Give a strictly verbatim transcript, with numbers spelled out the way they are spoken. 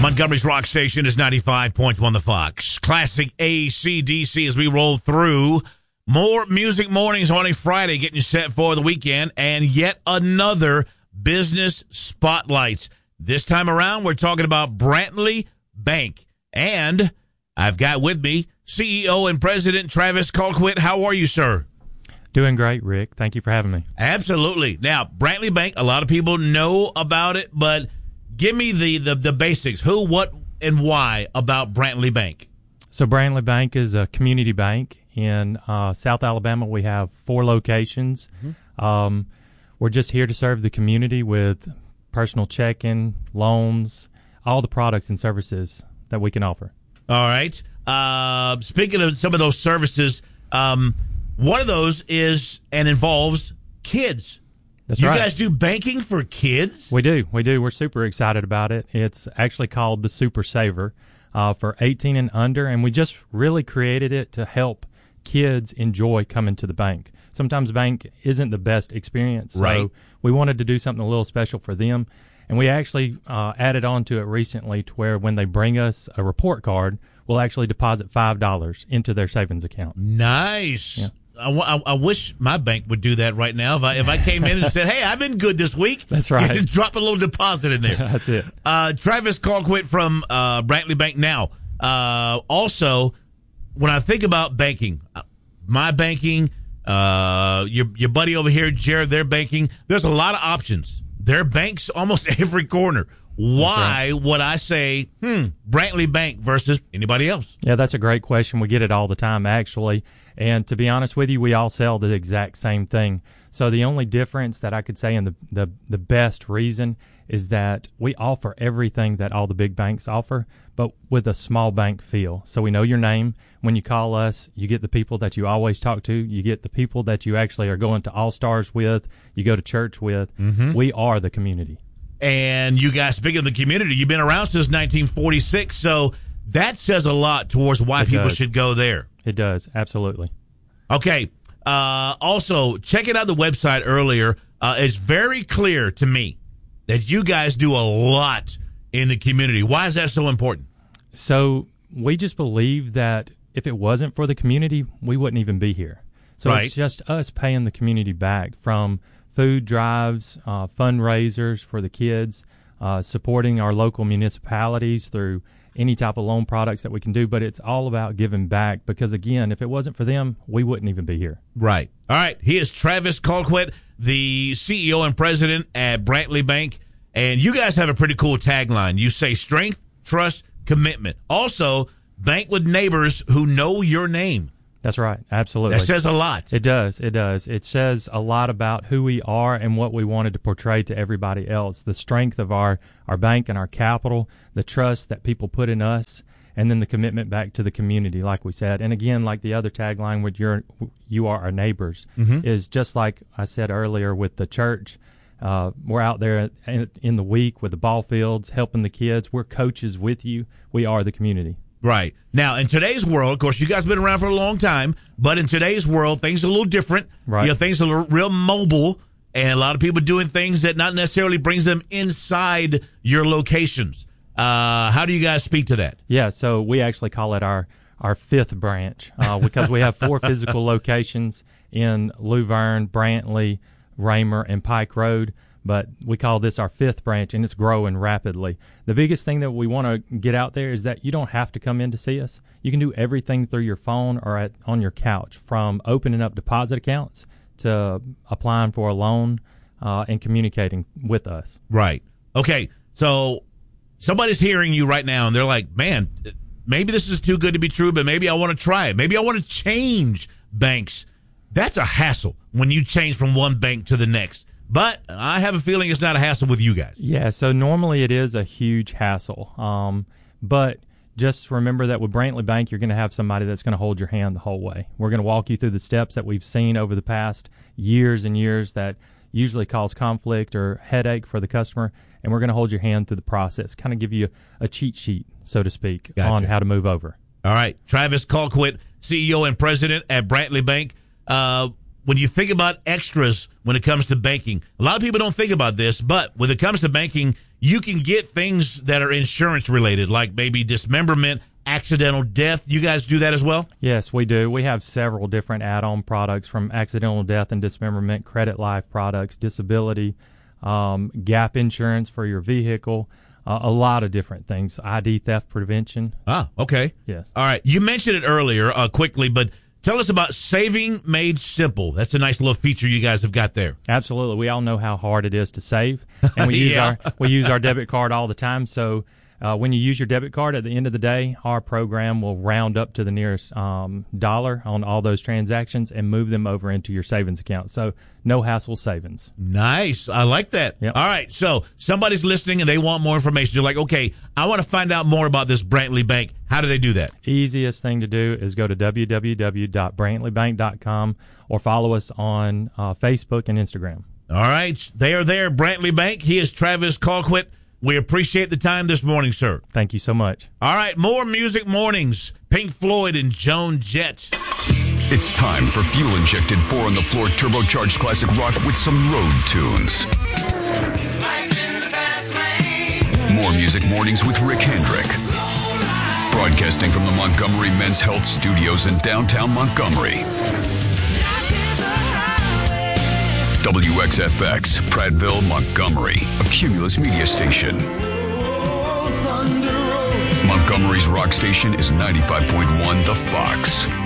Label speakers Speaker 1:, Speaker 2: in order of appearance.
Speaker 1: Montgomery's Rock Station is ninety-five point one The Fox. Classic A C D C as we roll through. More music mornings on a Friday, getting you set for the weekend, and yet another business spotlight. This time around, we're talking about Brantley Bank. And I've got with me C E O and President Travis Colquitt. How are you, sir?
Speaker 2: Doing great, Rick. Thank you for having me.
Speaker 1: Absolutely. Now, Brantley Bank, a lot of people know about it, but give me the, the, the basics. Who, what, and why about Brantley Bank?
Speaker 2: So Brantley Bank is a community bank in uh, South Alabama. We have four locations. Mm-hmm. Um, we're just here to serve the community with personal checking, loans, all the products and services that we can offer.
Speaker 1: All right. Uh, speaking of some of those services, um, one of those is and involves kids.
Speaker 2: That's
Speaker 1: you
Speaker 2: right.
Speaker 1: guys do banking for kids?
Speaker 2: We do. We do. We're super excited about it. It's actually called the Super Saver uh, for eighteen and under, and we just really created it to help kids enjoy coming to the bank. Sometimes bank isn't the best experience,
Speaker 1: right.
Speaker 2: So we wanted to do something a little special for them, and we actually uh, added on to it recently to where when they bring us a report card, we'll actually deposit five dollars into their savings account.
Speaker 1: Nice.
Speaker 2: Yeah.
Speaker 1: I, I, I wish my bank would do that right now. If I if I came in and said, "Hey, I've been good this week,"
Speaker 2: that's right.
Speaker 1: You drop a little deposit in there.
Speaker 2: That's it.
Speaker 1: Uh, Travis Colquitt from uh, Brantley Bank. Now, uh, also, when I think about banking, my banking, uh, your your buddy over here, Jared, their banking. There's a lot of options. There are banks almost every corner. Why right. would I say, hmm, Brantley Bank versus anybody else?
Speaker 2: Yeah, that's a great question. We get it all the time, actually. And to be honest with you, we all sell the exact same thing. So the only difference that I could say and the, the, the best reason is that we offer everything that all the big banks offer, but with a small bank feel. So we know your name. When you call us, you get the people that you always talk to. You get the people that you actually are going to All-Stars with, you go to church with. Mm-hmm. We are the community.
Speaker 1: And you guys, speaking of the community, you've been around since nineteen forty-six, so that says a lot towards why
Speaker 2: it
Speaker 1: people
Speaker 2: does.
Speaker 1: should go there.
Speaker 2: It does, absolutely.
Speaker 1: Okay. Uh, also, checking out the website earlier, uh, it's very clear to me that you guys do a lot in the community. Why is that so important?
Speaker 2: So we just believe that if it wasn't for the community, we wouldn't even be here. So
Speaker 1: right.
Speaker 2: It's just us paying the community back from food drives, uh, fundraisers for the kids, uh, supporting our local municipalities through any type of loan products that we can do. But it's all about giving back because, again, if it wasn't for them, we wouldn't even be here.
Speaker 1: Right. All right. He is Travis Colquitt, the C E O and president at Brantley Bank. And you guys have a pretty cool tagline. You say strength, trust, commitment. Also, bank with neighbors who know your name.
Speaker 2: That's right. Absolutely.
Speaker 1: That says a lot.
Speaker 2: It does. It does. It says a lot about who we are and what we wanted to portray to everybody else. The strength of our, our bank and our capital, the trust that people put in us, and then the commitment back to the community, like we said. And again, like the other tagline with your, you are our neighbors, mm-hmm. is just like I said earlier with the church. Uh, we're out there in, in the week with the ball fields, helping the kids. We're coaches with you. We are the community.
Speaker 1: Right. Now, in today's world, of course, you guys have been around for a long time, but in today's world, things are a little different.
Speaker 2: Right.
Speaker 1: You know, things are real mobile, and a lot of people doing things that not necessarily brings them inside your locations. Uh, how do you guys speak to that?
Speaker 2: Yeah, so we actually call it our, our fifth branch uh, because we have four physical locations in Luverne, Brantley, Raymer, and Pike Road. But we call this our fifth branch, and it's growing rapidly. The biggest thing that we want to get out there is that you don't have to come in to see us. You can do everything through your phone or at, on your couch, from opening up deposit accounts to applying for a loan uh, and communicating with us.
Speaker 1: Right. Okay, so somebody's hearing you right now, and they're like, man, maybe this is too good to be true, but maybe I want to try it. Maybe I want to change banks. That's a hassle when you change from one bank to the next. But I have a feeling it's not a hassle with you guys.
Speaker 2: Yeah, so normally it is a huge hassle. Um, but just remember that with Brantley Bank, you're going to have somebody that's going to hold your hand the whole way. We're going to walk you through the steps that we've seen over the past years and years that usually cause conflict or headache for the customer, and we're going to hold your hand through the process, kind of give you a cheat sheet, so to speak,
Speaker 1: gotcha.
Speaker 2: on how to move over.
Speaker 1: All right. Travis Colquitt, C E O and president at Brantley Bank. Uh, when you think about extras when it comes to banking, a lot of people don't think about this, but when it comes to banking, you can get things that are insurance related, like maybe dismemberment, accidental death. You guys do that as well?
Speaker 2: Yes, we do. We have several different add-on products, from accidental death and dismemberment, credit life products, disability, um, gap insurance for your vehicle, uh, a lot of different things. I D theft prevention.
Speaker 1: Ah, okay.
Speaker 2: Yes.
Speaker 1: All right. You mentioned it earlier uh, quickly, but tell us about Saving Made Simple. That's a nice little feature you guys have got there.
Speaker 2: Absolutely. We all know how hard it is to save, and we use
Speaker 1: Yeah.
Speaker 2: our we use our debit card all the time. So uh, when you use your debit card, at the end of the day, our program will round up to the nearest um, dollar on all those transactions and move them over into your savings account. So no hassle savings.
Speaker 1: Nice. I like that.
Speaker 2: Yep.
Speaker 1: All right. So somebody's listening and they want more information. You're like, okay, I want to find out more about this Brantley Bank. How do they do that?
Speaker 2: Easiest thing to do is go to w w w dot brantley bank dot com or follow us on uh, Facebook and Instagram.
Speaker 1: All right. They are there, Brantley Bank. He is Travis Colquitt. We appreciate the time this morning, sir.
Speaker 2: Thank you so much.
Speaker 1: All right. More Music Mornings. Pink Floyd and Joan Jett.
Speaker 3: It's time for fuel-injected, four-on-the-floor turbocharged classic rock with some road tunes. More Music Mornings with Rick Hendrick. Broadcasting from the Montgomery Men's Health Studios in downtown Montgomery. W X F X, Prattville, Montgomery, a Cumulus media station. Montgomery's rock station is ninety-five point one The Fox.